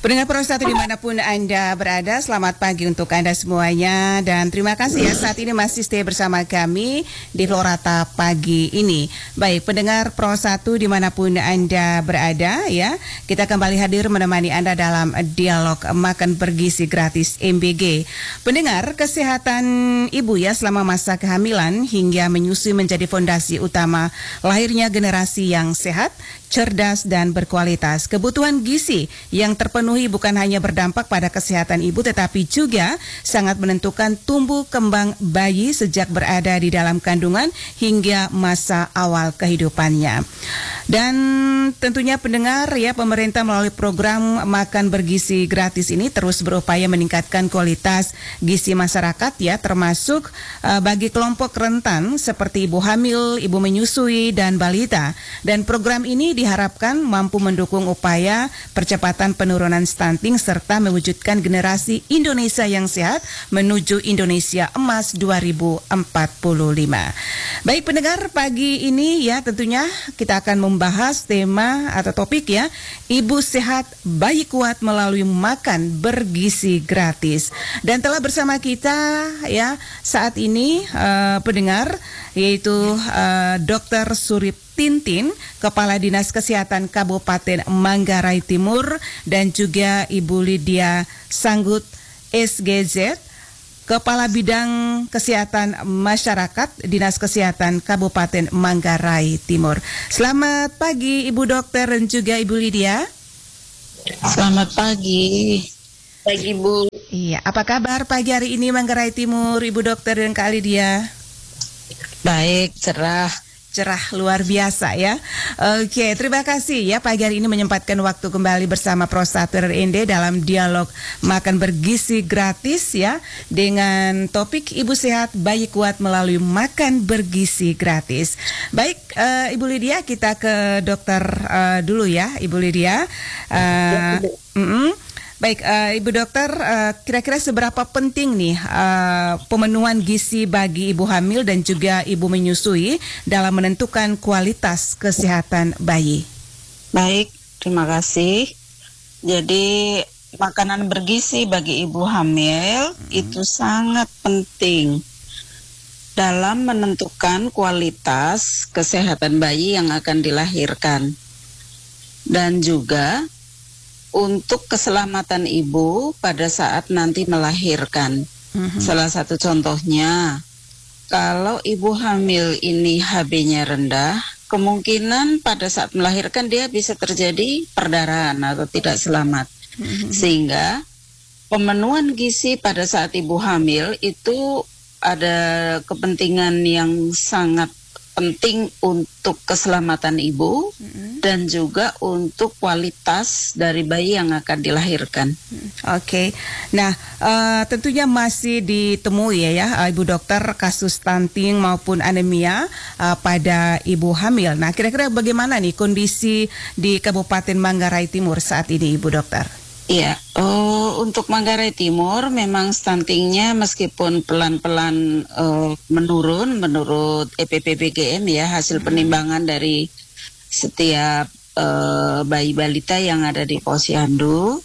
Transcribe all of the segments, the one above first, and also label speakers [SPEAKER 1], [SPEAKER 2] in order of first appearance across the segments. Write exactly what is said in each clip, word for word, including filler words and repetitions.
[SPEAKER 1] Pendengar Pro satu dimanapun Anda berada, selamat pagi untuk Anda semuanya. Dan terima kasih ya saat ini masih stay bersama kami di Florata pagi ini. Baik, pendengar Pro satu dimanapun Anda berada ya, kita kembali hadir menemani Anda dalam dialog makan bergizi gratis M B G. Pendengar, kesehatan ibu ya selama masa kehamilan hingga menyusui menjadi fondasi utama lahirnya generasi yang sehat, cerdas dan berkualitas. Kebutuhan gizi yang terpenuhi bukan hanya berdampak pada kesehatan ibu tetapi juga sangat menentukan tumbuh kembang bayi sejak berada di dalam kandungan hingga masa awal kehidupannya. Dan tentunya pendengar ya, pemerintah melalui program makan bergizi gratis ini terus berupaya meningkatkan kualitas gizi masyarakat ya, termasuk uh, bagi kelompok rentan seperti ibu hamil, ibu menyusui dan balita. Dan program ini diharapkan mampu mendukung upaya percepatan penurunan stunting serta mewujudkan generasi Indonesia yang sehat menuju Indonesia Emas dua ribu empat puluh lima. Baik pendengar, pagi ini ya tentunya kita akan membahas tema atau topik ya, ibu sehat bayi kuat melalui makan bergizi gratis. Dan telah bersama kita ya saat ini uh, pendengar yaitu uh, Dokter Surip Tintin, Kepala Dinas Kesehatan Kabupaten Manggarai Timur, dan juga Ibu Lydia Sanggut S G Z, Kepala Bidang Kesehatan Masyarakat Dinas Kesehatan Kabupaten Manggarai Timur. Selamat pagi Ibu Dokter dan juga Ibu Lydia.
[SPEAKER 2] Selamat pagi. Pagi Bu.
[SPEAKER 1] Iya, apa kabar pagi hari ini Manggarai Timur, Ibu Dokter dan Kak Lydia?
[SPEAKER 2] Baik, cerah.
[SPEAKER 1] Cerah luar biasa ya. Oke, terima kasih ya pagi hari ini menyempatkan waktu kembali bersama Pro satu R N D dalam dialog makan bergizi gratis ya, dengan topik ibu sehat bayi kuat melalui makan bergizi gratis. Baik, uh, Ibu Lydia, kita ke dokter uh, dulu ya, Ibu Lydia. Uh, mm-mm. Baik, uh, Ibu Dokter, uh, kira-kira seberapa penting nih uh, pemenuhan gizi bagi ibu hamil dan juga ibu menyusui dalam menentukan kualitas kesehatan bayi?
[SPEAKER 2] Baik, terima kasih. Jadi makanan bergizi bagi ibu hamil hmm. itu sangat penting dalam menentukan kualitas kesehatan bayi yang akan dilahirkan. Dan juga untuk keselamatan ibu pada saat nanti melahirkan. Mm-hmm. Salah satu contohnya, kalau ibu hamil ini H B-nya rendah, kemungkinan pada saat melahirkan dia bisa terjadi perdarahan atau tidak selamat. Mm-hmm. Sehingga pemenuhan gizi pada saat ibu hamil itu ada kepentingan yang sangat penting untuk keselamatan ibu mm-hmm. dan juga untuk kualitas dari bayi yang akan dilahirkan.
[SPEAKER 1] Oke, okay. Nah uh, tentunya masih ditemui ya, ya Ibu Dokter kasus stunting maupun anemia uh, pada ibu hamil. Nah kira-kira bagaimana nih kondisi di Kabupaten Manggarai Timur saat ini Ibu Dokter?
[SPEAKER 2] Iya, oh, untuk Manggarai Timur memang stuntingnya meskipun pelan-pelan uh, menurun menurut E P P B G M ya, hasil penimbangan dari setiap uh, bayi balita yang ada di Posyandu,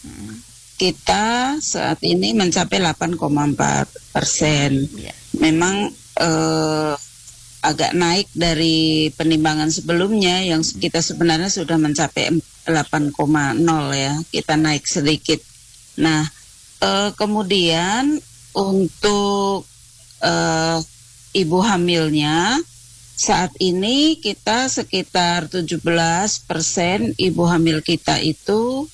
[SPEAKER 2] kita saat ini mencapai delapan koma empat persen. Memang uh, agak naik dari penimbangan sebelumnya yang kita sebenarnya sudah mencapai delapan koma nol ya, kita naik sedikit. Nah, eh, kemudian untuk eh, ibu hamilnya saat ini kita sekitar tujuh belas persen ibu hamil kita itu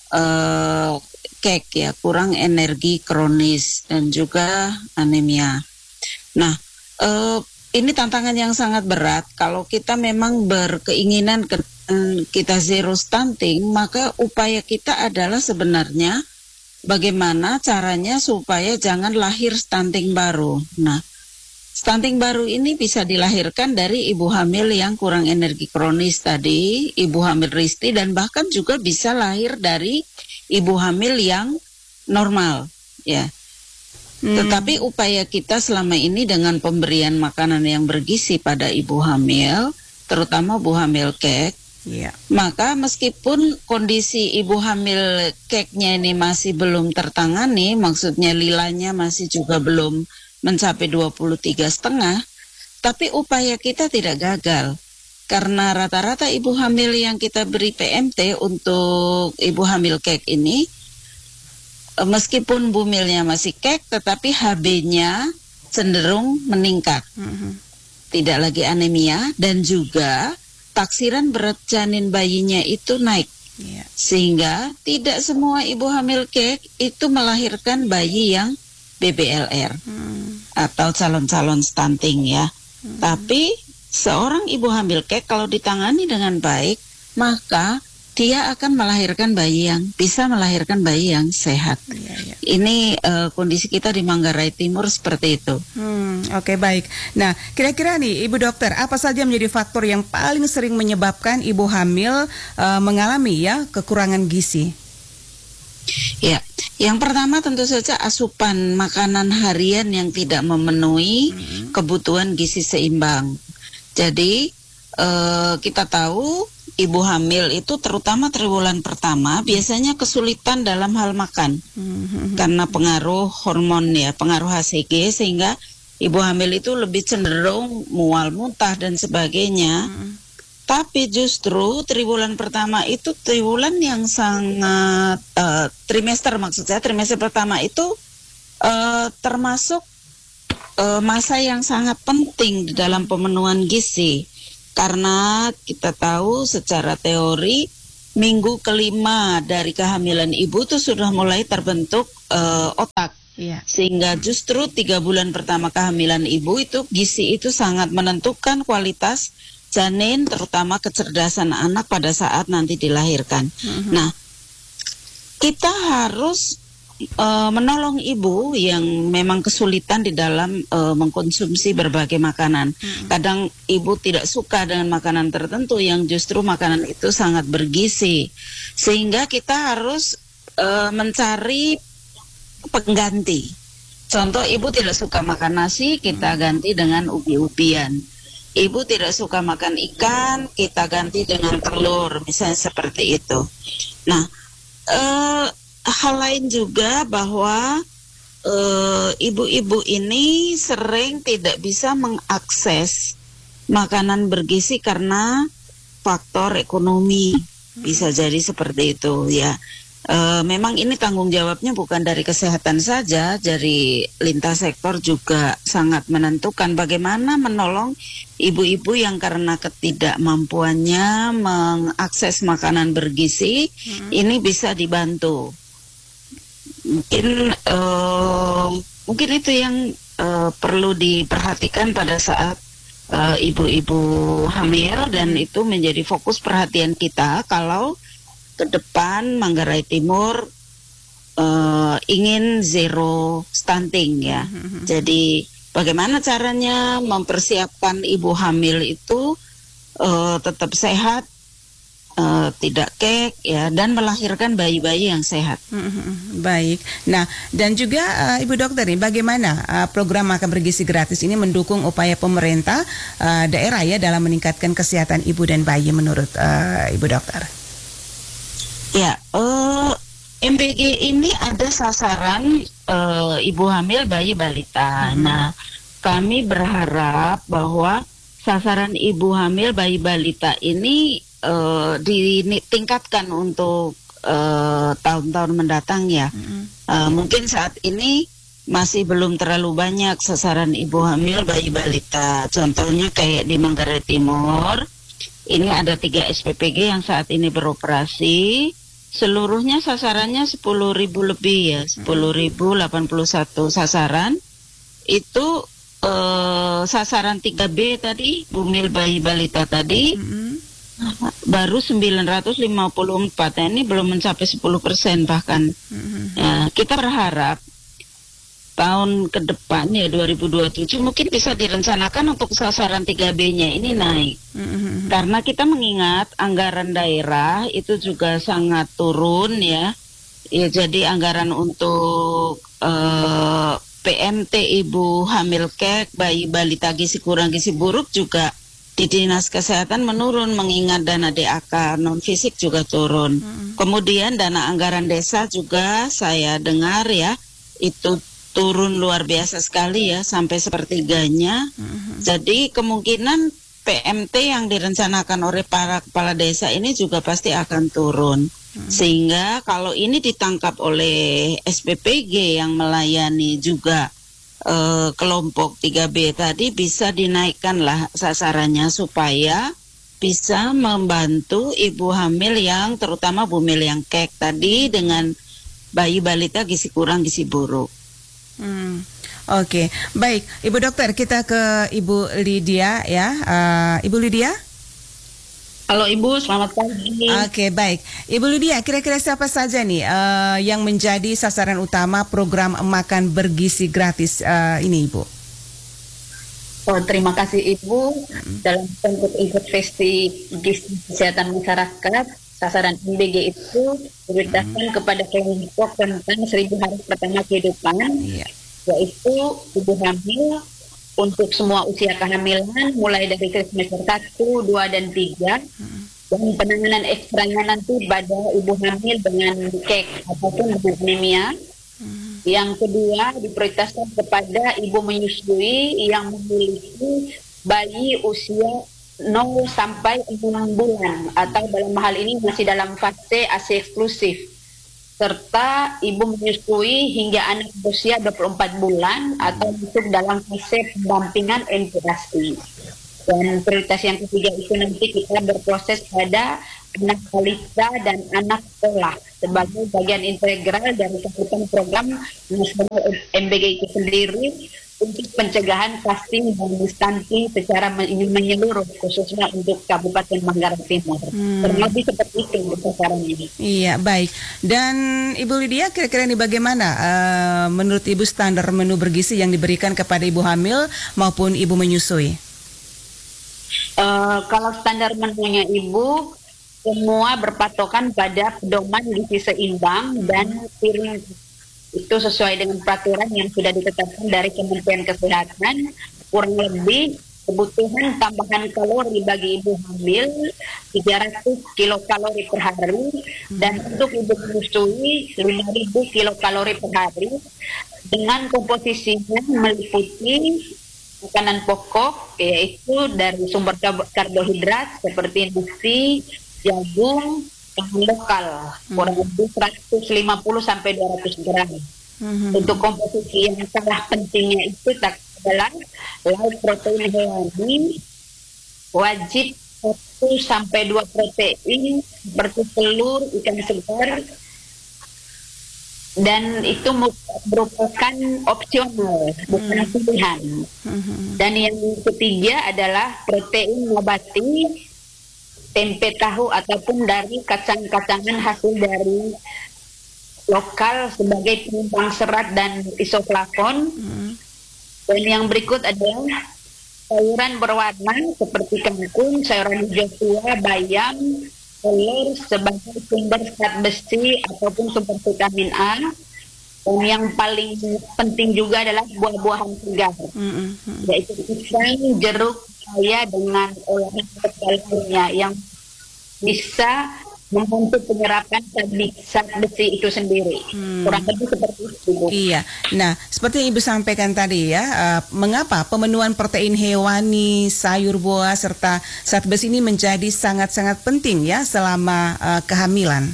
[SPEAKER 2] eh, kek ya, kurang energi kronis dan juga anemia. Nah, eh, ini tantangan yang sangat berat. Kalau kita memang berkeinginan ke, kita zero stunting, maka upaya kita adalah sebenarnya bagaimana caranya supaya jangan lahir stunting baru. Nah, stunting baru ini bisa dilahirkan dari ibu hamil yang kurang energi kronis tadi, ibu hamil risti, dan bahkan juga bisa lahir dari ibu hamil yang normal, ya. Hmm. Tetapi upaya kita selama ini dengan pemberian makanan yang bergizi pada ibu hamil, terutama ibu hamil kek,
[SPEAKER 1] Iya.
[SPEAKER 2] Maka meskipun kondisi ibu hamil keknya ini masih belum tertangani, maksudnya lilanya masih juga belum mencapai dua puluh tiga setengah, tapi upaya kita tidak gagal. Karena rata-rata ibu hamil yang kita beri P M T untuk ibu hamil kek ini, meskipun bumilnya masih kek, tetapi H B-nya cenderung meningkat. Mm-hmm. Tidak lagi anemia, dan juga taksiran berat janin bayinya itu naik. Yeah. Sehingga tidak semua ibu hamil kek itu melahirkan bayi yang B B L R hmm. atau calon-calon stunting ya. Hmm. Tapi seorang ibu hamil kek kalau ditangani dengan baik, maka dia akan melahirkan bayi yang bisa melahirkan bayi yang sehat. Yeah, yeah. Ini uh, kondisi kita di Manggarai Timur seperti itu.
[SPEAKER 1] Hmm, Oke okay, baik. Nah, kira-kira nih Ibu Dokter, apa saja menjadi faktor yang paling sering menyebabkan ibu hamil uh, mengalami ya kekurangan gizi?
[SPEAKER 2] Ya, yang pertama tentu saja asupan makanan harian yang tidak memenuhi hmm. kebutuhan gizi seimbang. Jadi uh, kita tahu ibu hamil itu terutama triwulan pertama biasanya kesulitan dalam hal makan mm-hmm. karena pengaruh hormon ya, pengaruh H C G, sehingga ibu hamil itu lebih cenderung mual, muntah dan sebagainya. Mm-hmm. Tapi justru triwulan pertama itu triwulan yang sangat uh, trimester maksud saya trimester pertama itu uh, termasuk uh, masa yang sangat penting di dalam pemenuhan gizi. Karena kita tahu secara teori minggu kelima dari kehamilan ibu itu sudah mulai terbentuk uh, otak. Yeah. Sehingga justru tiga bulan pertama kehamilan ibu itu gizi itu sangat menentukan kualitas janin, terutama kecerdasan anak pada saat nanti dilahirkan. Mm-hmm. Nah, kita harus Uh, menolong ibu yang memang kesulitan di dalam uh, mengkonsumsi berbagai makanan. Hmm. Kadang ibu tidak suka dengan makanan tertentu yang justru makanan itu sangat bergizi, sehingga kita harus uh, mencari pengganti. Contoh, ibu tidak suka makan nasi, kita ganti dengan ubi-ubian. Ibu tidak suka makan ikan, kita ganti dengan telur, misalnya seperti itu. Nah, uh, hal lain juga bahwa uh, ibu-ibu ini sering tidak bisa mengakses makanan bergizi karena faktor ekonomi, bisa jadi seperti itu ya. Uh, memang ini tanggung jawabnya bukan dari kesehatan saja, dari lintas sektor juga sangat menentukan bagaimana menolong ibu-ibu yang karena ketidakmampuannya mengakses makanan bergizi, hmm. ini bisa dibantu. Mungkin uh, mungkin itu yang uh, perlu diperhatikan pada saat uh, ibu-ibu hamil, dan itu menjadi fokus perhatian kita kalau ke depan Manggarai Timur uh, ingin zero stunting ya. Mm-hmm. Jadi bagaimana caranya mempersiapkan ibu hamil itu uh, tetap sehat, Uh, tidak kek ya, dan melahirkan bayi-bayi yang sehat.
[SPEAKER 1] Mm-hmm. Baik. Nah, dan juga uh, Ibu Dokter nih, bagaimana uh, program makan bergizi gratis ini mendukung upaya pemerintah uh, daerah ya dalam meningkatkan kesehatan ibu dan bayi menurut uh, Ibu Dokter?
[SPEAKER 2] Ya, uh, M B G ini ada sasaran uh, ibu hamil, bayi, balita. Mm-hmm. Nah, kami berharap bahwa sasaran ibu hamil, bayi, balita ini Uh, ditingkatkan untuk uh, tahun-tahun mendatang ya. Mm-hmm. uh, mungkin saat ini masih belum terlalu banyak sasaran ibu hamil, bayi, balita. Contohnya kayak di Manggarai Timur ini ada tiga S P P G yang saat ini beroperasi. Seluruhnya sasarannya sepuluh ribu lebih ya, sepuluh ribu delapan puluh satu sasaran. Itu uh, sasaran tiga B tadi, bumil, bayi, balita tadi. Mm-hmm. Baru sembilan ratus lima puluh empat, nah, ini belum mencapai sepuluh persen bahkan. Mm-hmm. Ya, kita berharap tahun ke depan ya dua ribu dua puluh tujuh mungkin bisa direncanakan untuk sasaran tiga B-nya ini naik. Mm-hmm. Karena kita mengingat anggaran daerah itu juga sangat turun ya. Ya, jadi anggaran untuk uh, P M T ibu hamil kek, bayi, balita gizi kurang gizi buruk juga di Dinas Kesehatan menurun mengingat dana D A K non fisik juga turun. Hmm. Kemudian dana anggaran desa juga saya dengar ya itu turun luar biasa sekali ya sampai sepertiganya. Hmm. Jadi kemungkinan P M T yang direncanakan oleh para kepala desa ini juga pasti akan turun. Hmm. Sehingga kalau ini ditangkap oleh S P P G yang melayani juga Uh, kelompok tiga B tadi bisa dinaikkanlah sasarannya supaya bisa membantu ibu hamil yang terutama bumil yang kek tadi dengan bayi balita gizi kurang gizi buruk.
[SPEAKER 1] Hmm. Oke, okay. Baik Ibu Dokter, kita ke Ibu Lydia ya. Uh, Ibu Lydia?
[SPEAKER 3] Halo Ibu, selamat pagi.
[SPEAKER 1] Oke, okay, baik. Ibu Lydia, kira-kira siapa saja nih uh, yang menjadi sasaran utama program makan bergizi gratis uh, ini, Ibu?
[SPEAKER 3] Oh, terima kasih Ibu. Hmm. Dalam bentuk investasi gizi kesehatan masyarakat, sasaran M B G itu diprioritaskan hmm. kepada kelompok rentan seribu hari pertama kehidupan, yeah. yaitu ibu hamil untuk semua usia kehamilan mulai dari semester satu, dua, dan tiga. Hmm. Dan penanganan ekstranya nanti pada ibu hamil dengan kek ataupun anemia. Hmm. Yang kedua diprioritaskan kepada ibu menyusui yang memiliki bayi usia nol sampai enam bulan atau dalam hal ini masih dalam fase A S I eksklusif, serta ibu menyusui hingga anak berusia dua puluh empat bulan atau masuk dalam fase pendampingan intubasi. Dan prioritas yang ketiga itu nanti kita berproses pada anak balita dan anak sekolah sebagai bagian integral dari cakupan program nasional M B G itu sendiri untuk pencegahan stunting dan stunting secara menyeluruh khususnya untuk Kabupaten Manggarai Timur. Hmm. Terlebih seperti itu sekarang ini.
[SPEAKER 1] Iya, baik. Dan Ibu Lydia, kira-kira ini bagaimana uh, menurut Ibu standar menu bergizi yang diberikan kepada ibu hamil maupun ibu menyusui?
[SPEAKER 3] Uh, kalau standar menunya Ibu semua berpatokan pada pedoman gizi seimbang dan piring itu sesuai dengan peraturan yang sudah ditetapkan dari Kementerian Kesehatan. Kurang lebih kebutuhan tambahan kalori bagi ibu hamil tiga ratus kilokalori per hari dan untuk ibu menyusui lima ribu kilokalori per hari dengan komposisinya meliputi makanan pokok yaitu dari sumber karbohidrat seperti nasi, jagung, bahan lokal kurang lebih seratus lima puluh sampai dua ratus gram. Hmm. Untuk komposisi yang sangat pentingnya itu tak adalah lauk protein hewani wajib satu sampai dua protein seperti telur, ikan segar, dan itu merupakan opsional, bukan hmm. pilihan. Hmm. Dan yang ketiga adalah protein nabati, tempe tahu ataupun dari kacang-kacangan hasil dari lokal sebagai penyumbang serat dan isoflavon. Hmm. Dan yang berikut adalah sayuran berwarna seperti kangkung, sayuran hijau tua, bayam, telur sebagai sumber zat besi ataupun sumber vitamin A. Dan yang paling penting juga adalah buah-buahan segar, mm-hmm. yaitu pisang, jeruk, paya dengan olahan kalorinya yang bisa membantu penyerapan zat besi itu sendiri. Hmm. Kurang lebih seperti itu.
[SPEAKER 1] Iya. Nah, seperti yang Ibu sampaikan tadi ya, uh, mengapa pemenuhan protein hewani, sayur buah serta zat besi ini menjadi sangat-sangat penting ya selama uh, kehamilan?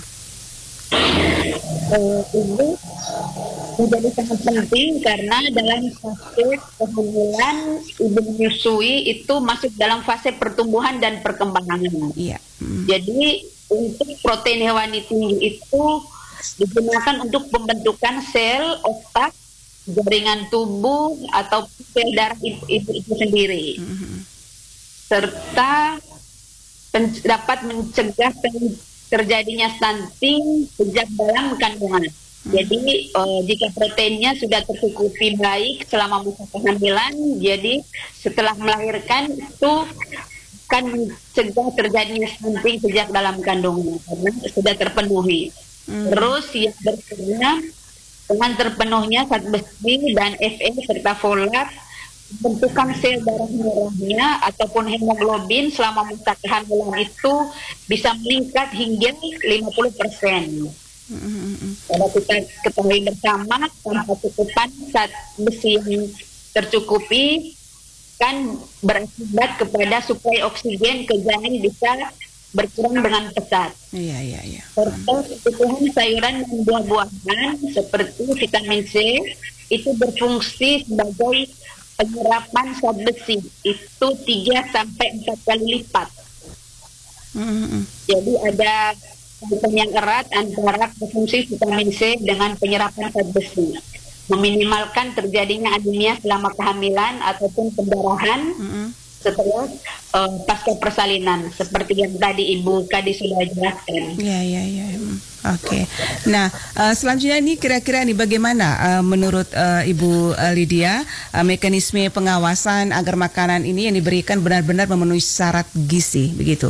[SPEAKER 3] Uh, ini menjadi sangat penting karena dalam fase kehamilan ibu menyusui itu masuk dalam fase pertumbuhan dan perkembangan.
[SPEAKER 1] Iya. Hmm.
[SPEAKER 3] Jadi untuk protein hewani tinggi itu digunakan untuk pembentukan sel otak, jaringan tubuh atau sel darah ibu itu, itu sendiri, mm-hmm. serta pen- dapat mencegah pen- terjadinya stunting sejak dalam kandungan. Mm-hmm. Jadi uh, jika proteinnya sudah tercukupi baik selama masa kehamilan, jadi setelah melahirkan itu akan mencegah terjadinya stunting sejak dalam kandungan karena sudah terpenuhi. Hmm. Terus yang berikutnya dengan terpenuhnya zat besi dan Fe serta folat bentukan sel darah merahnya ataupun hemoglobin selama masa kehamilan itu bisa meningkat hingga lima puluh persen. Kalau kita ketahui bersama, tanpa cukupan zat besi yang tercukupi kan berakibat kepada suplai oksigen ke janin bisa berkurang dengan pesat.
[SPEAKER 1] Iya, iya, iya.
[SPEAKER 3] Serta kebutuhan sayuran dan buah-buahan seperti vitamin C itu berfungsi sebagai penyerapan zat besi itu tiga sampai empat kali lipat.
[SPEAKER 1] Mm-hmm.
[SPEAKER 3] Jadi ada kaitan yang erat antara konsumsi vitamin C dengan penyerapan zat besi, meminimalkan terjadinya anemia selama kehamilan ataupun pendarahan mm-hmm. setelah uh, pasca persalinan seperti yang tadi Ibu Kadi sudah jelaskan.
[SPEAKER 1] Ya, ya, ya. Oke. Okay. Nah, uh, selanjutnya ini kira-kira nih bagaimana uh, menurut uh, Ibu uh, Lydia uh, mekanisme pengawasan agar makanan ini yang diberikan benar-benar memenuhi syarat gizi, begitu?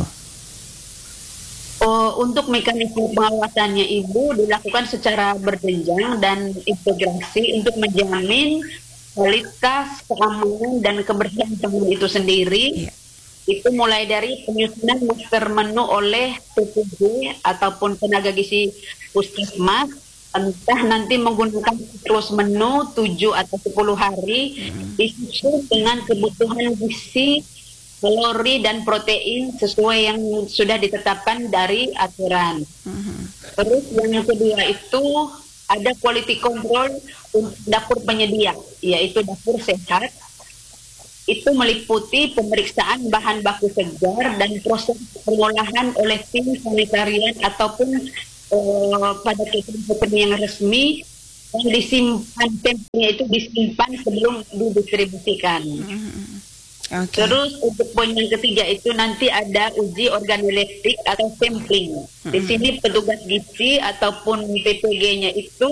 [SPEAKER 3] Uh, untuk mekanisme pengawasannya Ibu dilakukan secara berjenjang dan integrasi untuk menjamin kualitas, keamanan dan kebersihan pangan itu sendiri. Yeah. Itu mulai dari penyusunan master menu oleh P P G ataupun tenaga gizi puskesmas, entah nanti menggunakan siklus menu tujuh atau sepuluh hari hmm. disusun dengan kebutuhan gizi, kalori dan protein sesuai yang sudah ditetapkan dari aturan. Hmm. Terus yang kedua itu ada quality control untuk dapur penyedia, yaitu dapur sehat. Itu meliputi pemeriksaan bahan baku segar dan proses pengolahan oleh tim sanitarian ataupun uh, pada catering yang resmi yang disimpan, tempenya itu disimpan sebelum didistribusikan. Mm-hmm. Okay. Terus untuk poin yang ketiga itu nanti ada uji organoleptik atau sampling. Mm-hmm. Di sini petugas gizi ataupun P P G-nya itu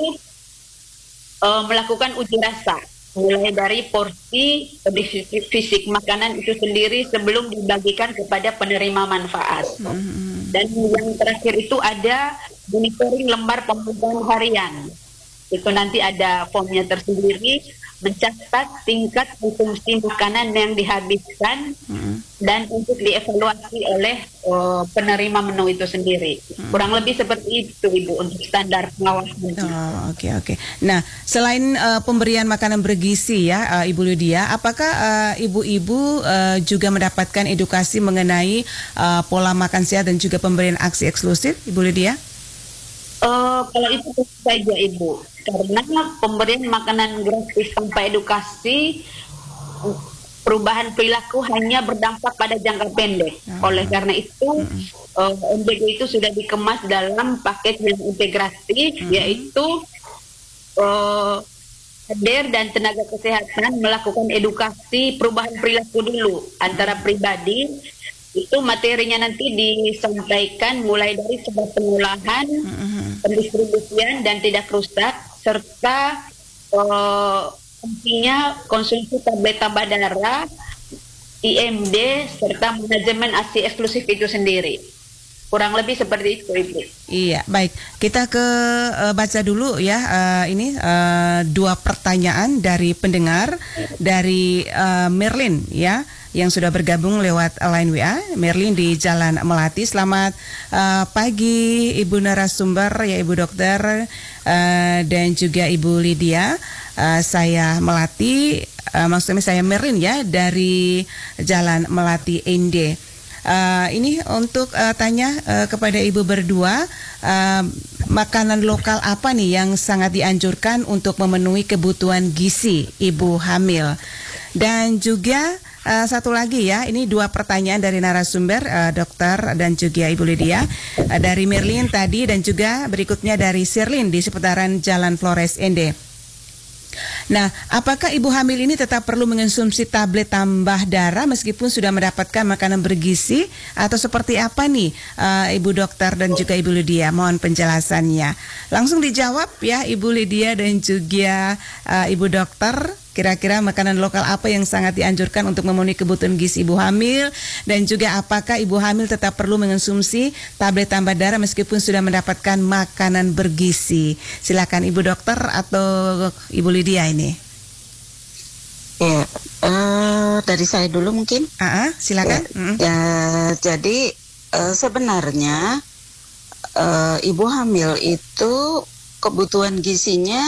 [SPEAKER 3] uh, melakukan uji rasa, mulai dari porsi fisik makanan itu sendiri sebelum dibagikan kepada penerima manfaat. Mm-hmm. Dan yang terakhir itu ada monitoring lembar pemantauan harian. Itu nanti ada formnya tersendiri, mencatat tingkat konsumsi makanan yang dihabiskan mm-hmm. dan untuk dievaluasi oleh uh, penerima menu itu sendiri. Mm-hmm. Kurang lebih seperti itu Ibu untuk standar pengawasan.
[SPEAKER 1] Oh, oke okay, oke. Okay. Nah, selain uh, pemberian makanan bergizi ya uh, Ibu Lydia, apakah uh, ibu-ibu uh, juga mendapatkan edukasi mengenai uh, pola makan sehat dan juga pemberian aksi eksklusif, Ibu Lydia?
[SPEAKER 3] Uh, kalau itu tentu saja Ibu, karena pemberian makanan gratis tanpa edukasi, perubahan perilaku hanya berdampak pada jangka pendek. Oh. Oleh karena itu, mm-hmm. uh, M B G itu sudah dikemas dalam paket yang integratif, mm-hmm. yaitu uh, hadir dan tenaga kesehatan melakukan edukasi perubahan perilaku dulu antara pribadi. Itu materinya nanti disampaikan mulai dari sebab pengolahan, mm-hmm. pendistribusian dan tidak rusak, serta uh, pentingnya konsumsi tablet tambah darah, I M D, serta manajemen ASI eksklusif itu sendiri. Kurang lebih seperti itu, Ibu.
[SPEAKER 1] Iya, baik. Kita ke uh, baca dulu ya uh, ini uh, dua pertanyaan dari pendengar dari uh, Merlin ya, yang sudah bergabung lewat line W A. Merlin di Jalan Melati. Selamat uh, pagi Ibu narasumber ya, Ibu dokter uh, dan juga Ibu Lydia. Uh, saya Melati, uh, maksudnya saya Merlin ya, dari Jalan Melati N D. Uh, ini untuk uh, tanya uh, kepada Ibu berdua, uh, makanan lokal apa nih yang sangat dianjurkan untuk memenuhi kebutuhan gizi ibu hamil? Dan juga uh, satu lagi ya, ini dua pertanyaan dari narasumber uh, dokter dan juga Ibu Lydia, uh, dari Merlin tadi dan juga berikutnya dari Sirlin di seputaran Jalan Flores N D. Nah, apakah ibu hamil ini tetap perlu mengonsumsi tablet tambah darah meskipun sudah mendapatkan makanan bergizi atau seperti apa nih uh, Ibu dokter dan juga Ibu Lydia? Mohon penjelasannya. Langsung dijawab ya Ibu Lydia dan juga uh, Ibu dokter. Kira-kira makanan lokal apa yang sangat dianjurkan untuk memenuhi kebutuhan gizi ibu hamil, dan juga apakah ibu hamil tetap perlu mengonsumsi tablet tambah darah meskipun sudah mendapatkan makanan bergizi? Silakan Ibu dokter atau Ibu Lydia ini.
[SPEAKER 2] Ya, uh, dari saya dulu mungkin.
[SPEAKER 1] Ah, silakan.
[SPEAKER 2] Ya, mm. ya jadi uh, sebenarnya uh, ibu hamil itu kebutuhan gizinya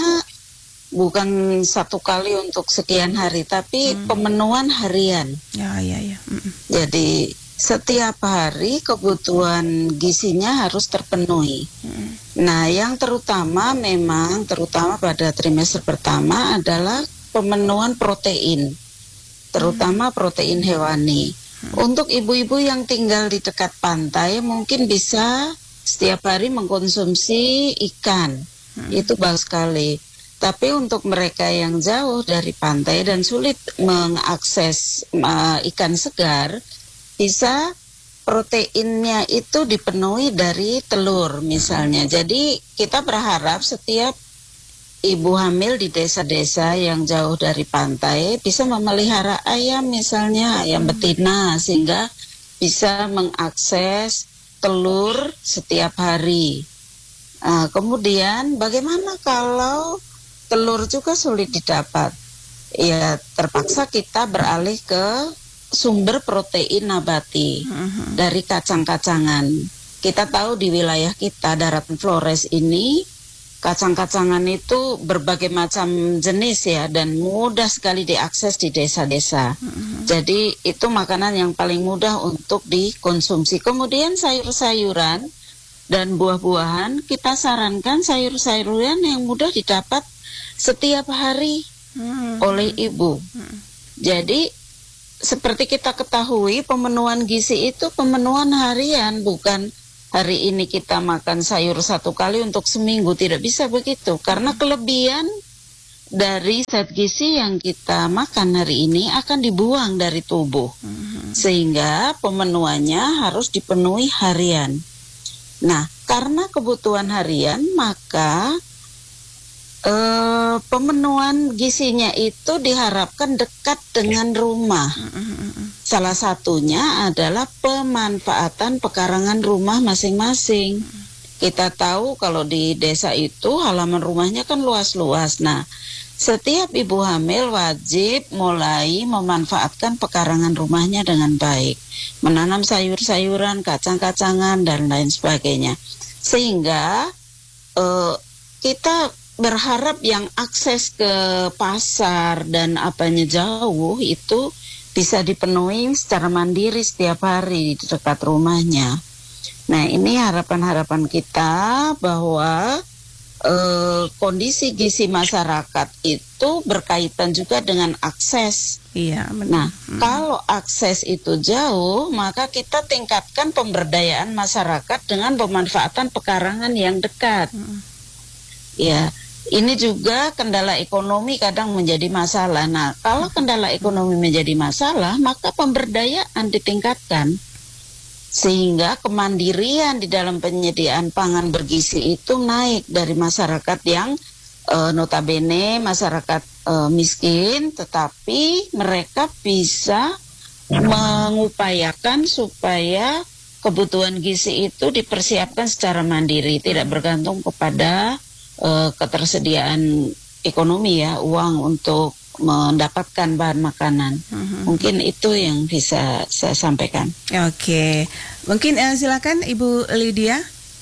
[SPEAKER 2] bukan satu kali untuk sekian hari, tapi mm. pemenuhan harian.
[SPEAKER 1] Ya, ya, ya. Mm.
[SPEAKER 2] Jadi setiap hari kebutuhan gizinya harus terpenuhi. Mm. Nah, yang terutama memang terutama pada trimester pertama adalah pemenuhan protein, terutama protein hewani. Hmm. Untuk ibu-ibu yang tinggal di dekat pantai mungkin bisa setiap hari mengkonsumsi ikan, hmm. itu bagus sekali. Tapi untuk mereka yang jauh dari pantai dan sulit mengakses uh, ikan segar, bisa proteinnya itu dipenuhi dari telur misalnya. Jadi kita berharap setiap ibu hamil di desa-desa yang jauh dari pantai bisa memelihara ayam misalnya, ayam betina, sehingga bisa mengakses telur setiap hari. Nah, kemudian bagaimana kalau telur juga sulit didapat? Ya terpaksa kita beralih ke sumber protein nabati uh-huh. dari kacang-kacangan. Kita tahu di wilayah kita daratan Flores ini kacang-kacangan itu berbagai macam jenis ya, dan mudah sekali diakses di desa-desa. Mm-hmm. Jadi itu makanan yang paling mudah untuk dikonsumsi. Kemudian sayur-sayuran dan buah-buahan, kita sarankan sayur-sayuran yang mudah didapat setiap hari mm-hmm. oleh ibu. Mm-hmm. Jadi seperti kita ketahui, pemenuhan gizi itu pemenuhan harian, bukan hari ini kita makan sayur satu kali untuk seminggu. Tidak bisa begitu, karena kelebihan dari zat gizi yang kita makan hari ini akan dibuang dari tubuh, mm-hmm. sehingga pemenuhannya harus dipenuhi harian. Nah, karena kebutuhan harian, maka eh, pemenuhan gizinya itu diharapkan dekat dengan rumah. Mm-hmm. Salah satunya adalah pemanfaatan pekarangan rumah masing-masing. Kita tahu kalau di desa itu halaman rumahnya kan luas-luas. Nah, setiap ibu hamil wajib mulai memanfaatkan pekarangan rumahnya dengan baik. Menanam sayur-sayuran, kacang-kacangan, dan lain sebagainya. Sehingga eh, kita berharap yang akses ke pasar dan apanya jauh itu bisa dipenuhi secara mandiri setiap hari di dekat rumahnya. Nah, ini harapan-harapan kita bahwa eh, kondisi gizi masyarakat itu berkaitan juga dengan akses.
[SPEAKER 1] Iya, benar.
[SPEAKER 2] Nah,
[SPEAKER 1] hmm.
[SPEAKER 2] kalau akses itu jauh, maka kita tingkatkan pemberdayaan masyarakat dengan pemanfaatan pekarangan yang dekat. Hmm. Ya. Ini juga kendala ekonomi kadang menjadi masalah. Nah, kalau kendala ekonomi menjadi masalah, maka pemberdayaan ditingkatkan. Sehingga kemandirian di dalam penyediaan pangan bergizi itu naik dari masyarakat yang e, notabene masyarakat e, miskin, tetapi mereka bisa mengupayakan supaya kebutuhan gizi itu dipersiapkan secara mandiri, tidak bergantung kepada Uh, ketersediaan ekonomi ya, uang untuk mendapatkan bahan makanan. Uh-huh. Mungkin itu yang bisa saya sampaikan.
[SPEAKER 1] Oke, okay. Mungkin uh, silakan Ibu Lydia.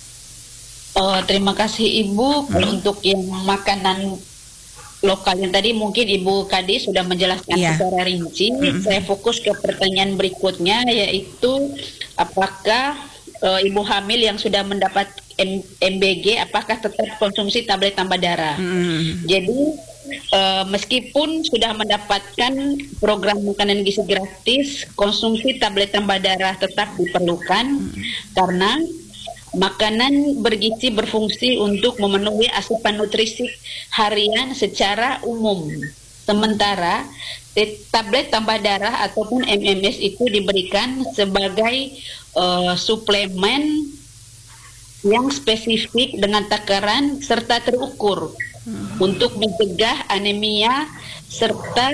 [SPEAKER 3] Oh, terima kasih Ibu. Uh-huh. Untuk yang makanan lokal yang tadi mungkin Ibu Kadi sudah menjelaskan yeah. secara rinci. Uh-huh. Saya fokus ke pertanyaan berikutnya, yaitu apakah uh, ibu hamil yang sudah mendapat M B G apakah tetap konsumsi tablet tambah darah. Mm. Jadi uh, meskipun sudah mendapatkan program makanan gizi gratis, konsumsi tablet tambah darah tetap diperlukan mm. karena makanan bergizi berfungsi untuk memenuhi asupan nutrisi harian secara umum. Sementara tablet tambah darah ataupun M M S itu diberikan sebagai uh, suplemen yang spesifik dengan takaran serta terukur hmm. untuk mencegah anemia serta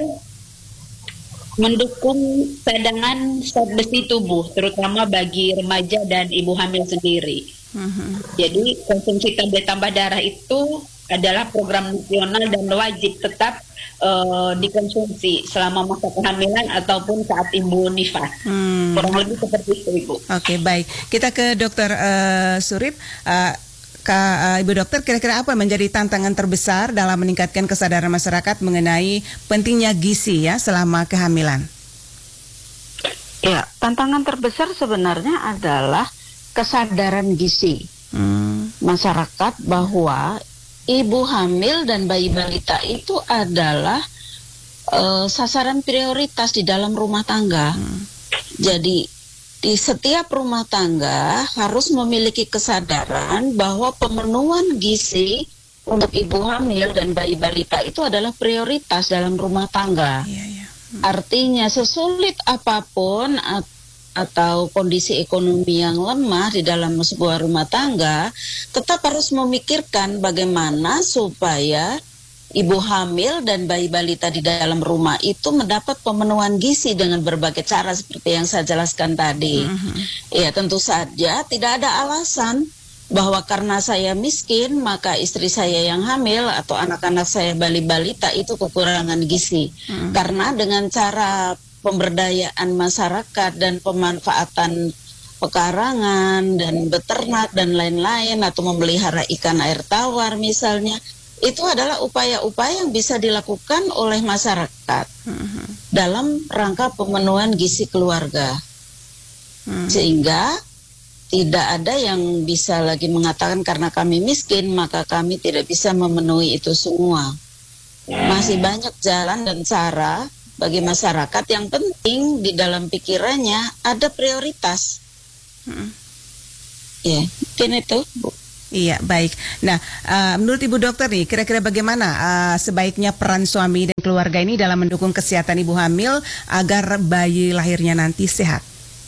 [SPEAKER 3] mendukung cadangan zat besi tubuh, terutama bagi remaja dan ibu hamil sendiri. Hmm. Jadi konsumsi tablet tambah darah itu adalah program nasional dan wajib tetap uh, dikonsumsi selama masa kehamilan ataupun saat ibu nifas. Hmm. Kurang lebih seperti itu, Ibu.
[SPEAKER 1] Oke, okay, baik. Kita ke Dokter uh, Surip. Uh, Kak, uh, Ibu Dokter, kira-kira apa menjadi tantangan terbesar dalam meningkatkan kesadaran masyarakat mengenai pentingnya gizi ya selama kehamilan?
[SPEAKER 2] Ya, tantangan terbesar sebenarnya adalah kesadaran gizi hmm. masyarakat bahwa ibu hamil dan bayi balita itu adalah uh, sasaran prioritas di dalam rumah tangga. Hmm. Jadi di setiap rumah tangga harus memiliki kesadaran bahwa pemenuhan gizi untuk ibu hamil dan bayi balita itu adalah prioritas dalam rumah tangga. Yeah, yeah. Hmm. Artinya sesulit apapun at- atau kondisi ekonomi yang lemah di dalam sebuah rumah tangga, tetap harus memikirkan bagaimana supaya ibu hamil dan bayi balita di dalam rumah itu mendapat pemenuhan gizi dengan berbagai cara seperti yang saya jelaskan tadi. Mm-hmm. Ya, tentu saja tidak ada alasan bahwa karena saya miskin maka istri saya yang hamil atau anak-anak saya bayi balita itu kekurangan gizi. Mm-hmm. Karena dengan cara pemberdayaan masyarakat dan pemanfaatan pekarangan dan beternak dan lain-lain atau memelihara ikan air tawar misalnya, itu adalah upaya-upaya yang bisa dilakukan oleh masyarakat mm-hmm. dalam rangka pemenuhan gizi keluarga. Mm-hmm. Sehingga tidak ada yang bisa lagi mengatakan karena kami miskin maka kami tidak bisa memenuhi itu semua. Masih banyak jalan dan cara bagi masyarakat, yang penting di dalam pikirannya ada prioritas. Hmm. Ya, mungkin itu, Bu.
[SPEAKER 1] Iya, baik. Nah, uh, menurut Ibu Dokter nih, kira-kira bagaimana uh, sebaiknya peran suami dan keluarga ini dalam mendukung kesehatan ibu hamil agar bayi lahirnya nanti sehat?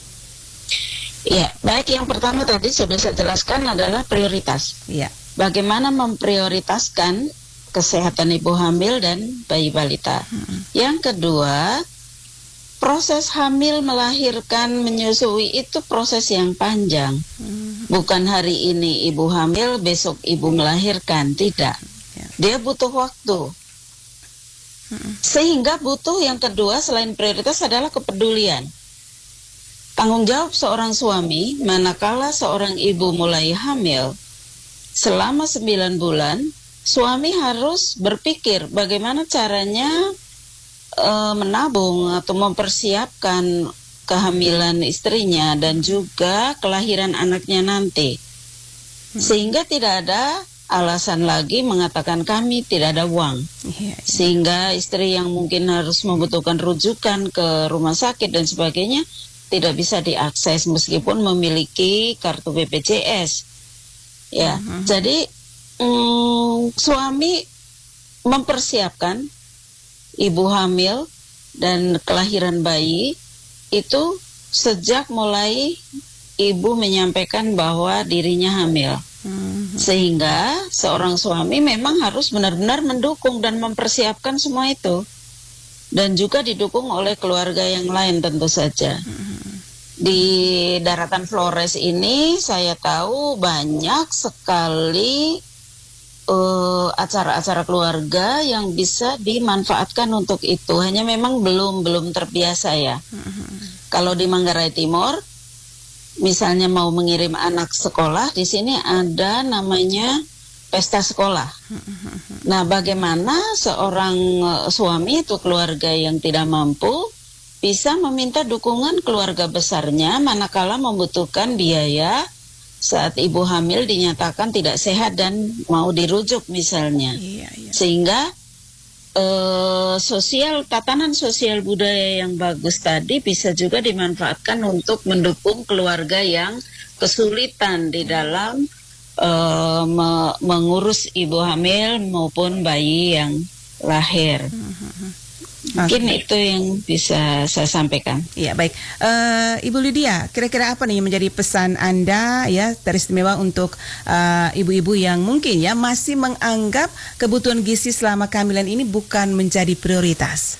[SPEAKER 2] Iya, baik. Yang pertama tadi sudah saya jelaskan adalah prioritas. Iya. Bagaimana memprioritaskan kesehatan ibu hamil dan bayi balita. Hmm. Yang kedua, proses hamil, melahirkan, menyusui itu proses yang panjang. Hmm. Bukan hari ini ibu hamil, besok ibu melahirkan, tidak. Ya. Dia butuh waktu. Hmm. Sehingga butuh yang kedua selain prioritas adalah kepedulian. Tanggung jawab seorang suami manakala seorang ibu mulai hamil selama sembilan bulan, suami harus berpikir bagaimana caranya e, menabung atau mempersiapkan kehamilan istrinya dan juga kelahiran anaknya nanti. Sehingga tidak ada alasan lagi mengatakan kami tidak ada uang. Sehingga istri yang mungkin harus membutuhkan rujukan ke rumah sakit dan sebagainya tidak bisa diakses meskipun memiliki kartu B P J S. Ya, uh-huh. Jadi Hmm, suami mempersiapkan ibu hamil dan kelahiran bayi itu sejak mulai ibu menyampaikan bahwa dirinya hamil. Hmm. Sehingga seorang suami memang harus benar-benar mendukung dan mempersiapkan semua itu. Dan juga didukung oleh keluarga yang lain tentu saja. Hmm. Di daratan Flores ini saya tahu banyak sekali Uh, acara-acara keluarga yang bisa dimanfaatkan untuk itu. Hanya memang belum belum terbiasa ya. Mm-hmm. Kalau di Manggarai Timur, misalnya mau mengirim anak sekolah, di sini ada namanya pesta sekolah. Mm-hmm. Nah, bagaimana seorang uh, suami atau keluarga yang tidak mampu bisa meminta dukungan keluarga besarnya manakala membutuhkan biaya saat ibu hamil dinyatakan tidak sehat dan mau dirujuk misalnya. Iya, iya. Sehingga eh, sosial tatanan sosial budaya yang bagus tadi bisa juga dimanfaatkan untuk mendukung keluarga yang kesulitan di dalam eh, me- mengurus ibu hamil maupun bayi yang lahir. Mm-hmm. Mungkin okay. Itu yang bisa saya sampaikan.
[SPEAKER 1] Iya, baik. Uh, Ibu Lydia, kira-kira apa nih yang menjadi pesan Anda ya teristimewa untuk uh, ibu-ibu yang mungkin ya masih menganggap kebutuhan gizi selama kehamilan ini bukan menjadi prioritas?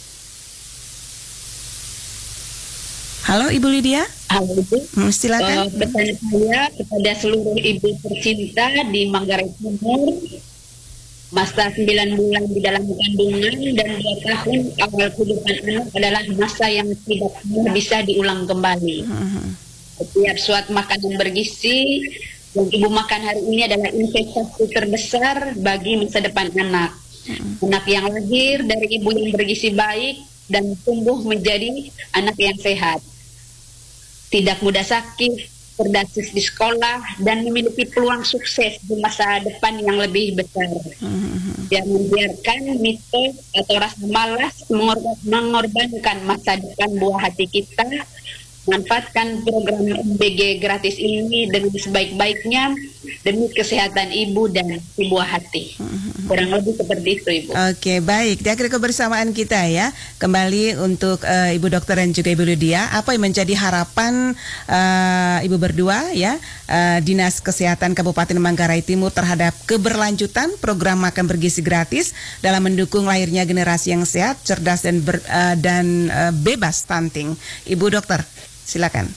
[SPEAKER 1] Halo Ibu Lydia.
[SPEAKER 3] Halo Ibu.
[SPEAKER 1] Hmm, silakan.
[SPEAKER 3] Uh, pesan saya kepada seluruh ibu tercinta di Manggarai Timur, Masa sembilan bulan di dalam kandungan dan dua tahun awal kehidupan anak adalah masa yang tidak pernah bisa diulang kembali. Setiap suatu makanan bergizi yang ibu makan hari ini adalah investasi terbesar bagi masa depan anak. Anak yang lahir dari ibu yang bergizi baik dan tumbuh menjadi anak yang sehat, tidak mudah sakit, cerdas di sekolah, dan memiliki peluang sukses di masa depan yang lebih besar. Jangan biarkan mitos atau rasa malas mengorban- mengorbankan masa depan buah hati kita. Manfaatkan program M B G gratis ini dengan sebaik-baiknya demi kesehatan ibu dan si buah hati. Kurang lebih seperti itu, Ibu.
[SPEAKER 1] Oke, baik. Di akhir kebersamaan kita ya, kembali untuk uh, Ibu Dokter dan juga Ibu Lydia, apa yang menjadi harapan uh, Ibu berdua ya, uh, Dinas Kesehatan Kabupaten Manggarai Timur terhadap keberlanjutan program makan bergizi gratis dalam mendukung lahirnya generasi yang sehat, cerdas dan ber, uh, dan uh, bebas stunting. Ibu Dokter, silakan.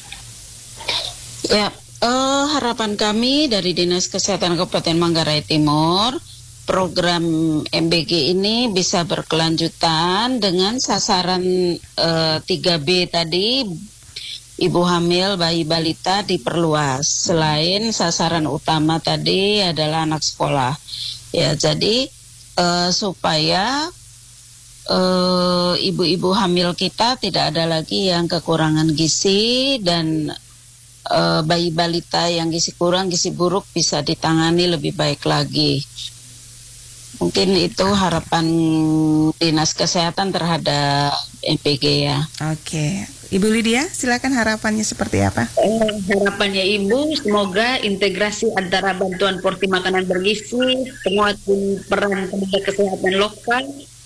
[SPEAKER 2] Ya, uh, harapan kami dari Dinas Kesehatan Kabupaten Manggarai Timur, program M B G ini bisa berkelanjutan dengan sasaran uh, tiga B tadi, ibu hamil, bayi balita diperluas. Selain sasaran utama tadi adalah anak sekolah. Ya, jadi uh, supaya Uh, ibu-ibu hamil kita tidak ada lagi yang kekurangan gizi, dan uh, bayi balita yang gizi kurang, gizi buruk bisa ditangani lebih baik lagi. Mungkin itu harapan Dinas Kesehatan terhadap M P G ya.
[SPEAKER 1] Oke, Ibu Lydia, silakan harapannya seperti apa?
[SPEAKER 3] Eh, harapannya Ibu, semoga integrasi antara bantuan porsi makanan bergizi, penguatan peran tenaga kesehatan lokal,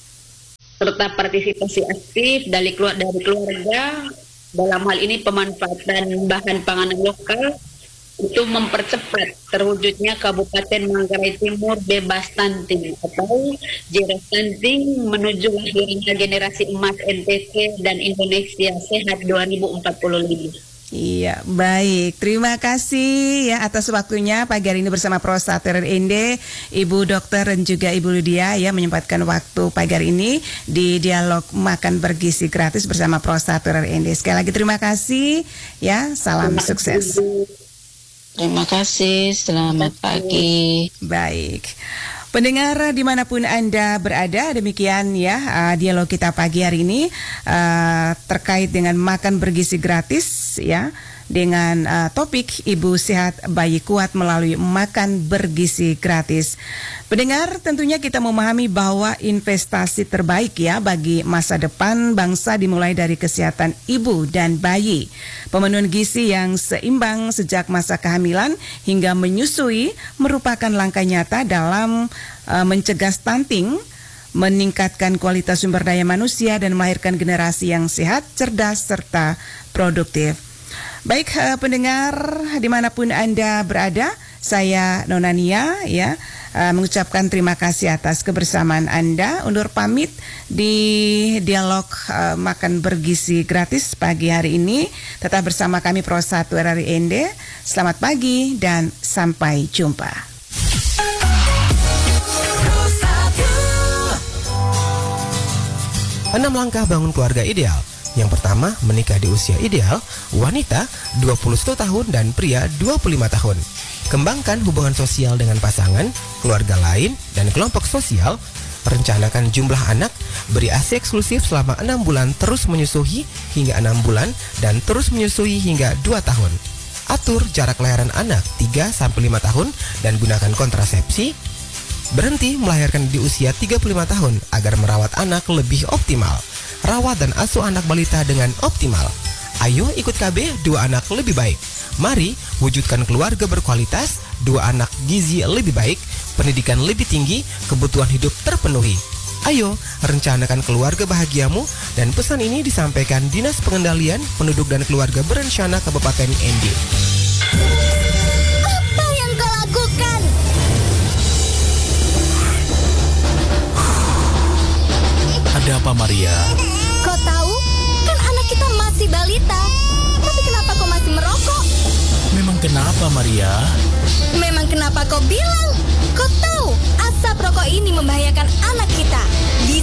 [SPEAKER 3] serta partisipasi aktif dari keluarga, dari keluarga dalam hal ini pemanfaatan bahan panganan lokal itu mempercepat terwujudnya Kabupaten Manggarai Timur bebas stunting atau zero stunting menuju lahirnya generasi emas N T T dan Indonesia sehat dua ribu empat puluh lima.
[SPEAKER 1] Iya, baik. Terima kasih ya atas waktunya pagi hari ini bersama Prostat R R N D, Ibu Dokter dan juga Ibu Lydia ya, menyempatkan waktu pagi hari ini di dialog makan bergizi gratis bersama Prostat R R N D. Sekali lagi terima kasih ya, salam
[SPEAKER 3] Terima
[SPEAKER 1] sukses.
[SPEAKER 3] kasih.
[SPEAKER 2] Terima kasih, selamat pagi.
[SPEAKER 1] Baik. Pendengar dimanapun Anda berada, demikian ya uh, dialog kita pagi hari ini uh, terkait dengan makan bergizi gratis ya, dengan uh, topik Ibu Sehat Bayi Kuat melalui makan bergizi gratis. Pendengar, tentunya kita memahami bahwa investasi terbaik ya bagi masa depan bangsa dimulai dari kesehatan ibu dan bayi. Pemenuhan gizi yang seimbang sejak masa kehamilan hingga menyusui merupakan langkah nyata dalam uh, mencegah stunting, meningkatkan kualitas sumber daya manusia dan melahirkan generasi yang sehat, cerdas, serta produktif. Baik uh, pendengar dimanapun Anda berada, saya Nona Nia ya uh, mengucapkan terima kasih atas kebersamaan Anda. Undur pamit di dialog uh, makan bergizi gratis pagi hari ini. Tetap bersama kami Pro satu R R N D. Selamat pagi dan sampai jumpa.
[SPEAKER 4] Enam langkah bangun keluarga ideal. Yang pertama, menikah di usia ideal, wanita dua puluh satu tahun dan pria dua puluh lima tahun. Kembangkan hubungan sosial dengan pasangan, keluarga lain, dan kelompok sosial. Rencanakan jumlah anak, beri A S I eksklusif selama enam bulan terus menyusui hingga enam bulan dan terus menyusui hingga dua tahun. Atur jarak lahiran anak tiga sampai lima tahun dan gunakan kontrasepsi. Berhenti melahirkan di usia tiga puluh lima tahun agar merawat anak lebih optimal. Rawat dan asuh anak balita dengan optimal. Ayo ikut K B dua anak lebih baik. Mari wujudkan keluarga berkualitas, dua anak gizi lebih baik, pendidikan lebih tinggi, kebutuhan hidup terpenuhi. Ayo rencanakan keluarga bahagiamu, dan pesan ini disampaikan Dinas Pengendalian Penduduk dan Keluarga Berencana Kabupaten N D.
[SPEAKER 5] Apa yang kau lakukan?
[SPEAKER 6] Ada apa, Maria?
[SPEAKER 5] Kau tahu, kan anak kita masih balita. Tapi kenapa kau masih merokok?
[SPEAKER 6] Memang kenapa, Maria?
[SPEAKER 5] Memang kenapa kau bilang? Kau tahu, asap rokok ini membahayakan anak kita. Bisa